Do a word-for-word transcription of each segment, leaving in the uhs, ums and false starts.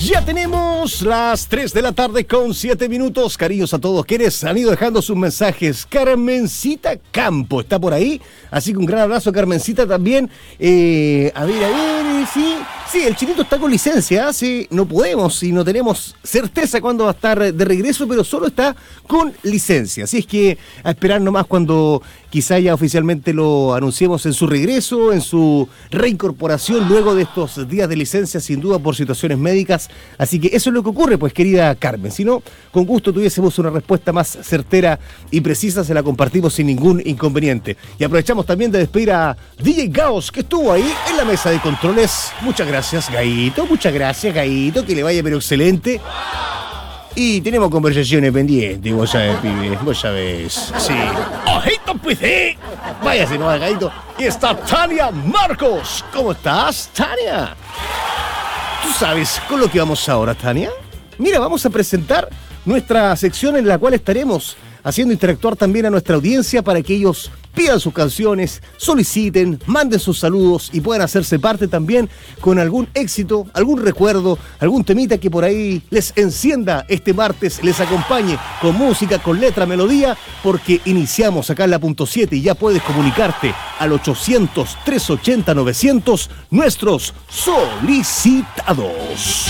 Ya tenemos las tres de la tarde con siete minutos. Cariños a todos quienes han ido dejando sus mensajes. Carmencita Campo está por ahí. Así que un gran abrazo a Carmencita también. Eh, a ver, a ver, sí. Sí, el Chinito está con licencia. Sí, no podemos y no tenemos certeza cuándo va a estar de regreso, pero solo está con licencia. Así es que a esperar nomás cuando quizá ya oficialmente lo anunciemos en su regreso, en su reincorporación luego de estos días de licencia, sin duda por situaciones médicas. Así que eso es lo que ocurre, pues, querida Carmen. Si no, con gusto tuviésemos una respuesta más certera y precisa, se la compartimos sin ningún inconveniente. Y aprovechamos también de despedir a D J Gaos, que estuvo ahí en la mesa de controles. Muchas gracias, Gaito. Muchas gracias, Gaito. Que le vaya pero excelente. Y tenemos conversaciones pendientes, vos sabés, pibe, vos sabés, sí. ¡Ojito, pues, eh! Váyase, no, Gaito. Y está Tania Marcos. ¿Cómo estás, Tania? ¿Tú sabes con lo que vamos ahora, Tania? Mira, vamos a presentar nuestra sección en la cual estaremos haciendo interactuar también a nuestra audiencia para que ellos pidan sus canciones, soliciten, manden sus saludos y puedan hacerse parte también con algún éxito, algún recuerdo, algún temita que por ahí les encienda este martes, les acompañe con música, con letra, melodía, porque iniciamos acá en la punto siete y ya puedes comunicarte al ochocientos, trescientos ochenta, novecientos, nuestros solicitados.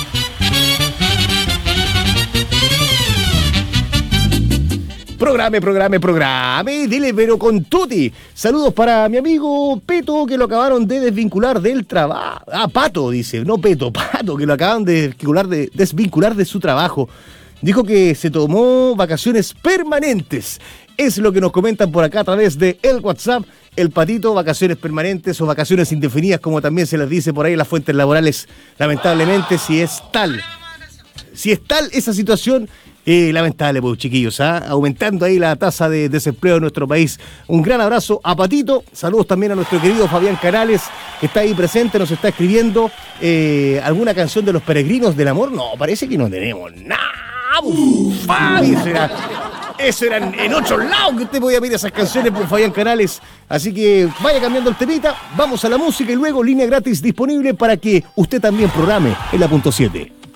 Programe, programe, programe, dile pero con tutti. Saludos para mi amigo Peto, que lo acabaron de desvincular del trabajo. Ah, Pato, dice, no Peto, Pato, que lo acaban de desvincular de, desvincular de su trabajo. Dijo que se tomó vacaciones permanentes. Es lo que nos comentan por acá a través de el WhatsApp. El Patito, vacaciones permanentes o vacaciones indefinidas, como también se les dice por ahí en las fuentes laborales. Lamentablemente, si es tal, si es tal esa situación... Eh, lamentable, pues, chiquillos, ¿ah? Aumentando ahí la tasa de desempleo en nuestro país. Un gran abrazo a Patito, saludos también a nuestro querido Fabián Canales, que está ahí presente, nos está escribiendo eh, alguna canción de los Peregrinos del Amor. No, parece que no tenemos nada. Fabi, eso era, eso era en, en otro lados que usted podía pedir esas canciones por Fabián Canales. Así que vaya cambiando el temita, vamos a la música y luego línea gratis disponible para que usted también programe en la punto siete.